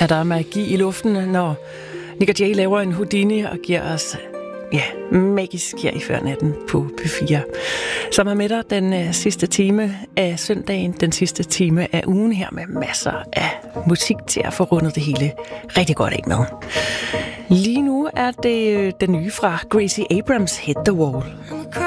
Er der magi i luften, når Nick & Jay laver en Houdini og giver os magisk her i Førnatten på P4, som er med dig den sidste time af søndagen, den sidste time af ugen her med masser af musik til at få rundet det hele rigtig godt af med. Lige nu er det den nye fra Gracie Abrams, Hit the Wall.